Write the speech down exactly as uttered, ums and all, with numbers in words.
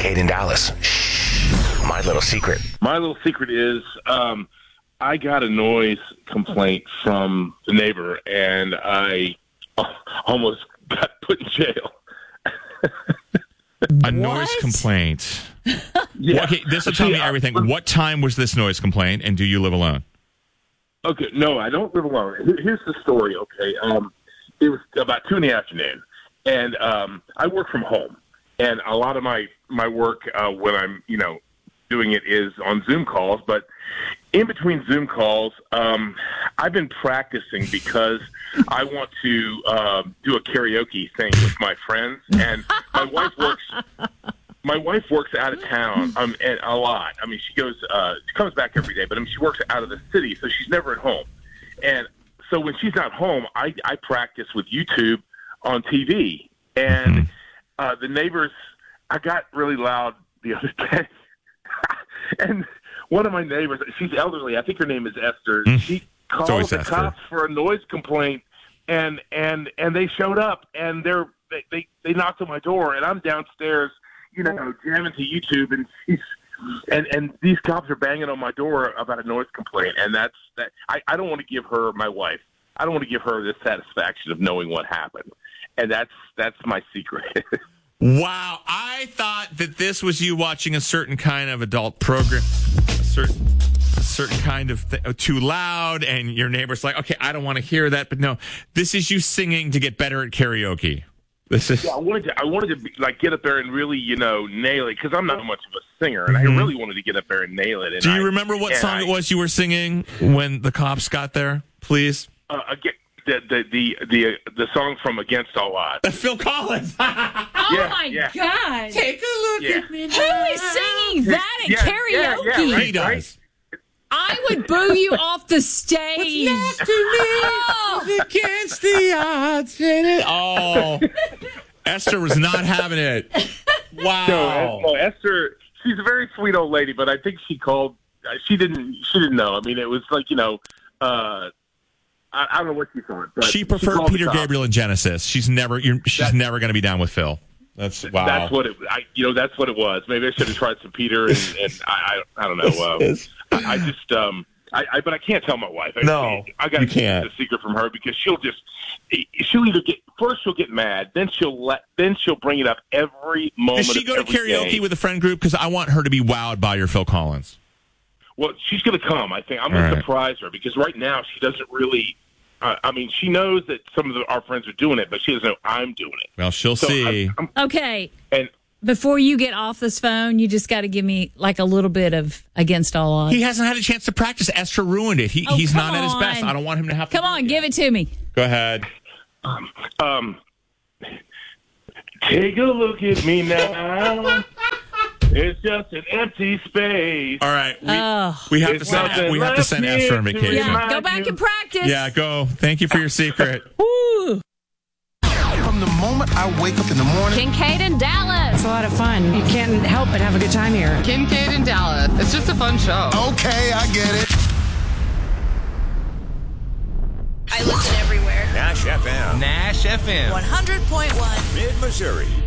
Kincaid in Dallas. Shh. My little secret. My little secret is um, I got a noise complaint from the neighbor, and I almost got put in jail. A noise complaint. Yeah. Okay, this will tell See, me everything. I, what time was this noise complaint, and do you live alone? Okay, no, I don't live alone. Here's the story, okay? Um, it was about two in the afternoon, and um, I work from home, and a lot of my, my work uh, when I'm, you know, doing it is on Zoom calls, but in between Zoom calls, um, I've been practicing because I want to uh, do a karaoke thing with my friends, and my wife works. My wife works out of town um, and a lot. I mean, she goes, uh, she comes back every day, but I mean, she works out of the city, so she's never at home. And so when she's not home, I, I practice with YouTube on T V. And uh, the neighbors, I got really loud the other day. And one of my neighbors, she's elderly. I think her name is Esther. Mm. She called the Esther. cops for a noise complaint, and and and they showed up, and they're they, they they knocked on my door, and I'm downstairs, you know, jamming to YouTube, and she's and and these cops are banging on my door about a noise complaint, and that's that. I I don't want to give her, my wife, I don't want to give her the satisfaction of knowing what happened, and that's that's my secret. Wow, I thought that this was you watching a certain kind of adult program, a certain, a certain kind of th- too loud, and your neighbor's like, okay, I don't want to hear that, but no, this is you singing to get better at karaoke. This is. Yeah, I wanted to. I wanted to be, like get up there and really, you know, nail it because I'm not much of a singer, and mm-hmm. I really wanted to get up there and nail it. And Do you I, remember what song I, it was you were singing when the cops got there? Please. Uh, again, the the the the the song from Against All Odds. Phil Collins. Oh yeah, my yeah. God! Take a look yeah. at me. Who is singing that at yeah, karaoke? Yeah, yeah, right, he does. Right? I would boo you off the stage. What's next to me Oh. against the odds in it. Oh, Esther was not having it. Wow. No, no, Esther. She's a very sweet old lady, but I think she called. She didn't. She didn't know. I mean, it was like you know. Uh, I, I don't know what she thought. But she preferred she Peter Gabriel and Genesis. She's never. You're, she's that's, never going to be down with Phil. That's wow. That's what it. I, you know, that's what it was. Maybe I should have tried some Peter, and, and I, I, I don't know. Um, I, I just. Um, I, I, but I can't tell my wife. I, No, I got to you keep can't. the secret from her because she'll just. She'll either get first. She'll get mad. Then she'll let. Then she'll bring it up every moment. Does she go to of every karaoke day. with a friend group? Because I want her to be wowed by your Phil Collins. Well, she's going to come. I think I'm going All to right. surprise her because right now she doesn't really. Uh, I mean, she knows that some of the, our friends are doing it, but she doesn't know I'm doing it. Well, she'll So see. I'm, I'm, Okay. and Before you get off this phone, you just got to give me like a little bit of Against All Odds. He hasn't had a chance to practice. Esther ruined it. He, Oh, he's come not at his best. on. I don't want him to have to. Come do on, it give yet. it to me. Go ahead. um, take a look at me now. It's just an empty space. All right. We, Oh. we have It's to send. nothing We have to left send here Esther on to vacation. Yeah, remind go back you. and practice. Yeah, go. Thank you for your secret. Woo. From the moment I wake up in the morning, Kincaid in Dallas. It's a lot of fun. You can't help but have a good time here. Kincaid in Dallas. It's just a fun show. okay, I get it. I listen everywhere. Nash F M. Nash F M. one hundred point one. Mid-Missouri.